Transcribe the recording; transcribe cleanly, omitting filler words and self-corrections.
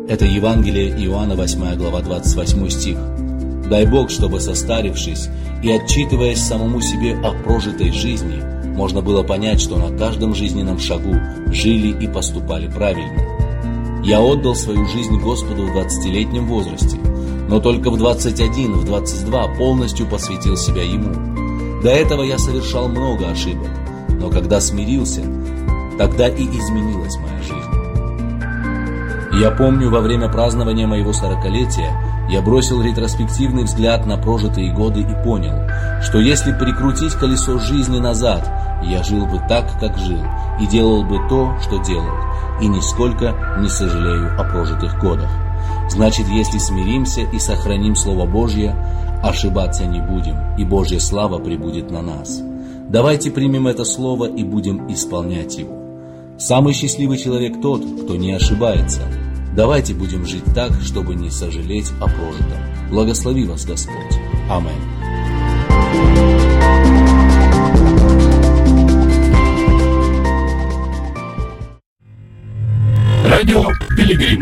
Это Евангелие Иоанна, 8 глава, 28 стих. Дай Бог, чтобы, состарившись и отчитываясь самому себе о прожитой жизни, можно было понять, что на каждом жизненном шагу жили и поступали правильно. Я отдал свою жизнь Господу в 20-летнем возрасте, но только в 21, в 22 полностью посвятил себя Ему. До этого я совершал много ошибок, но когда смирился, тогда и изменилась моя жизнь. Я помню, во время празднования моего 40-летия я бросил ретроспективный взгляд на прожитые годы и понял, что если прикрутить колесо жизни назад, я жил бы так, как жил, и делал бы то, что делал, и нисколько не сожалею о прожитых годах. Значит, если смиримся и сохраним Слово Божье, ошибаться не будем, и Божья слава пребудет на нас. Давайте примем это Слово и будем исполнять его. Самый счастливый человек тот, кто не ошибается. Давайте будем жить так, чтобы не сожалеть о прожитом. Благослови вас Господь. Аминь. Радио Пилигрим.